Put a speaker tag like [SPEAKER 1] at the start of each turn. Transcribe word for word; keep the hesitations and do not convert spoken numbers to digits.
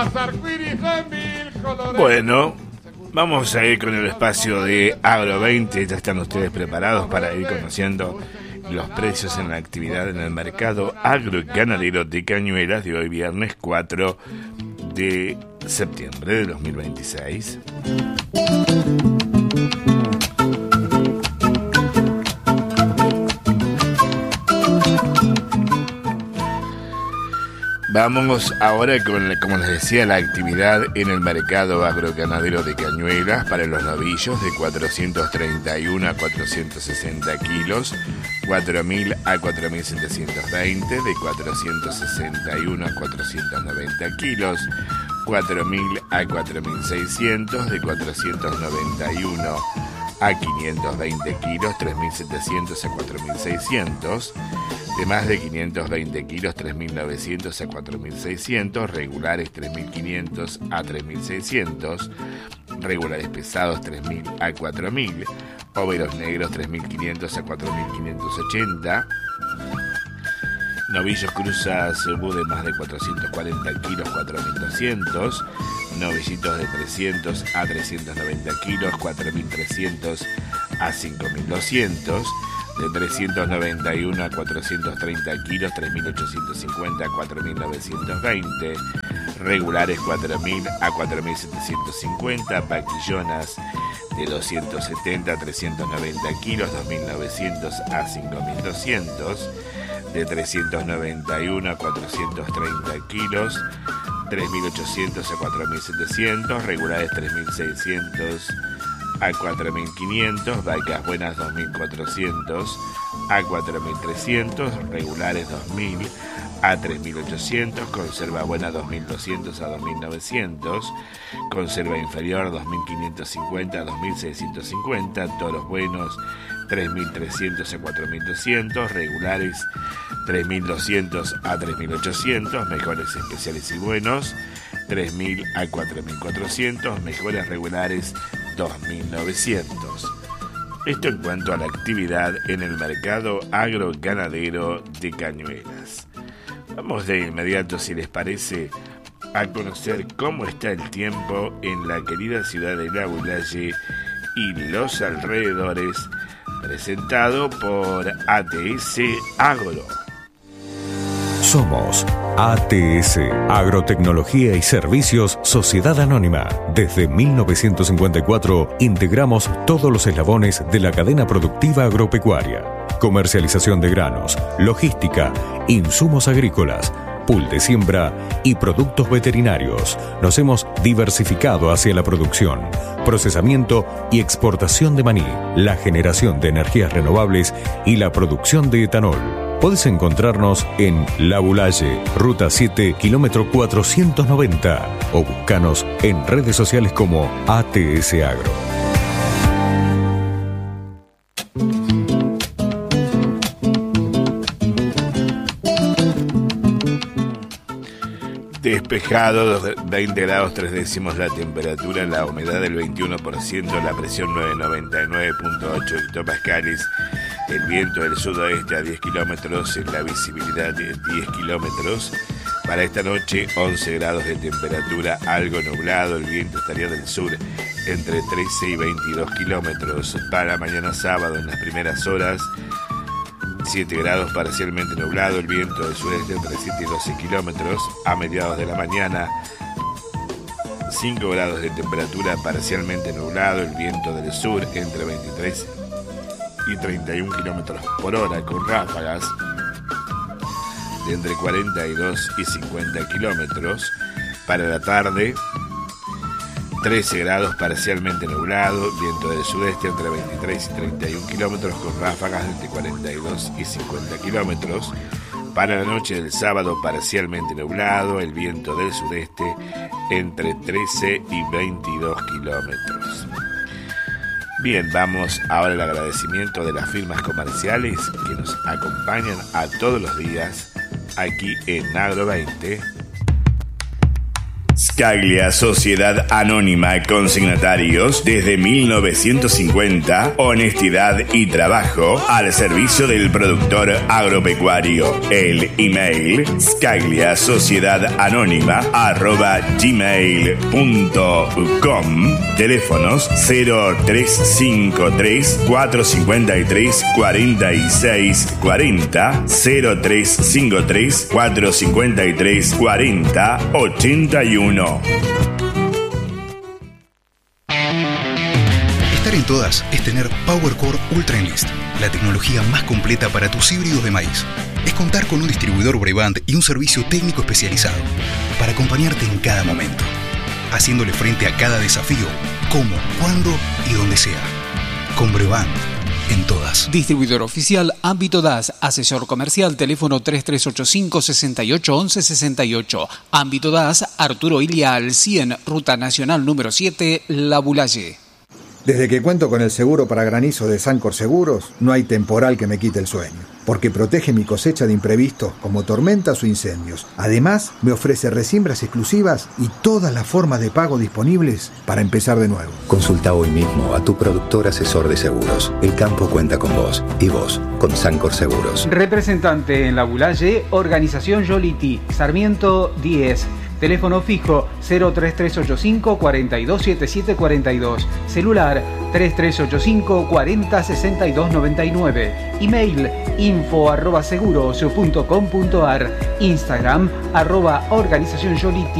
[SPEAKER 1] Bueno, vamos a ir con el espacio de Agro veinte. Ya están ustedes preparados para ir conociendo los precios en la actividad en el mercado agroganadero de Cañuelas de hoy, viernes cuatro de septiembre de dos mil veintiséis. Vamos ahora con, como les decía, la actividad en el mercado agroganadero de Cañuelas para los novillos de cuatrocientos treinta y uno a cuatrocientos sesenta kilos, cuatro mil a cuatro mil setecientos veinte, de cuatrocientos sesenta y uno a cuatrocientos noventa kilos, cuatro mil a cuatro mil seiscientos, de cuatrocientos noventa y uno a quinientos veinte kilos, tres mil setecientos a cuatro mil seiscientos, de más de quinientos veinte kilos, tres mil novecientos a cuatro mil seiscientos, regulares tres mil quinientos a tres mil seiscientos, regulares pesados tres mil a cuatro mil, óveros negros tres mil quinientos a cuatro mil quinientos ochenta, novillos cruzas bu de más de cuatrocientos cuarenta kilos, cuatro mil doscientos, novillitos de trescientos a trescientos noventa kilos, cuatro mil trescientos a cinco mil doscientos, de trescientos noventa y uno a cuatrocientos treinta kilos, tres mil ochocientos cincuenta a cuatro mil novecientos veinte, regulares cuatro mil a cuatro mil setecientos cincuenta, vaquillonas de doscientos setenta a trescientos noventa kilos, dos mil novecientos a cinco mil doscientos, de trescientos noventa y uno a cuatrocientos treinta kilos, tres mil ochocientos a cuatro mil setecientos, regulares tres mil seiscientos a cuatro mil quinientos, vacas buenas dos mil cuatrocientos a cuatro mil trescientos, regulares dos mil a tres mil ochocientos, conserva buena dos mil doscientos a dos mil novecientos, conserva inferior dos mil quinientos cincuenta a dos mil seiscientos cincuenta, toros buenos tres mil trescientos a cuatro mil doscientos, regulares tres mil doscientos a tres mil ochocientos, mejores especiales y buenos tres mil a cuatro mil cuatrocientos, mejores regulares dos mil novecientos. Esto en cuanto a la actividad en el mercado agroganadero de Cañuelas. Vamos de inmediato, si les parece, a conocer cómo está el tiempo en la querida ciudad de Laboulaye y los alrededores, presentado por A T S Agro.
[SPEAKER 2] Somos A T S, Agrotecnología y Servicios Sociedad Anónima. Desde mil novecientos cincuenta y cuatro integramos todos los eslabones de la cadena productiva agropecuaria. Comercialización de granos, logística, insumos agrícolas, pool de siembra y productos veterinarios. Nos hemos diversificado hacia la producción, procesamiento y exportación de maní, la generación de energías renovables y la producción de etanol. Podés encontrarnos en Laboulaye, Ruta siete, kilómetro cuatrocientos noventa, o buscanos en redes sociales como A T S Agro.
[SPEAKER 1] Despejado, veinte grados tres décimos la temperatura, la humedad del veintiuno por ciento, la presión novecientos noventa y nueve punto ocho hectopascales, el viento del sudoeste a diez kilómetros, la visibilidad de diez kilómetros. Para esta noche once grados de temperatura, algo nublado, el viento estaría del sur entre trece y veintidós kilómetros. Para mañana sábado en las primeras horas, siete grados parcialmente nublado, el viento del sureste entre siete y doce kilómetros. A mediados de la mañana, cinco grados de temperatura parcialmente nublado, el viento del sur entre veintitrés y treinta y uno kilómetros por hora, con ráfagas de entre cuarenta y dos y cincuenta kilómetros. Para la tarde, trece grados parcialmente nublado, viento del sudeste entre veintitrés y treinta y uno kilómetros, con ráfagas de entre cuarenta y dos y cincuenta kilómetros. Para la noche del sábado, parcialmente nublado, el viento del sudeste entre trece y veintidós kilómetros. Bien, vamos ahora al agradecimiento de las firmas comerciales que nos acompañan a todos los días aquí en Agro veinte. Scaglia Sociedad Anónima Consignatarios desde mil novecientos cincuenta. Honestidad y trabajo al servicio del productor agropecuario. El email scaglia sociedad anónima arroba gmail punto com. Teléfonos cero tres cinco tres cuatro cinco tres cuatro seis cuatro cero cero tres cinco tres cuatro cinco tres cuatro cero ocho uno.
[SPEAKER 3] Estar en todas es tener PowerCore Ultra Enlist, la tecnología más completa para tus híbridos de maíz. Es contar con un distribuidor Brevant y un servicio técnico especializado para acompañarte en cada momento, haciéndole frente a cada desafío, como, cuándo y donde sea. Con Brevant, en todas.
[SPEAKER 4] Distribuidor oficial Ámbito D A S, asesor comercial, teléfono tres tres ocho cinco, seis ocho uno uno seis ocho. Ámbito D A S, Arturo Ilia al cien, Ruta Nacional número siete, La Bulaye.
[SPEAKER 5] Desde que cuento con el seguro para granizo de Sancor Seguros, no hay temporal que me quite el sueño, porque protege mi cosecha de imprevistos como tormentas o incendios. Además, me ofrece resiembras exclusivas y todas las formas de pago disponibles para empezar de nuevo.
[SPEAKER 6] Consulta hoy mismo a tu productor asesor de seguros. El campo cuenta con vos y vos con Sancor Seguros.
[SPEAKER 7] Representante en La Bulaye, Organización Yoliti, Sarmiento diez. Teléfono fijo cero tres tres ocho cinco, cuatro dos siete siete cuatro dos. Celular tres tres ocho cinco, cuatro cero, seis dos nueve nueve. Email info arroba seguros punto com punto ar. Instagram arroba organización Yoliti.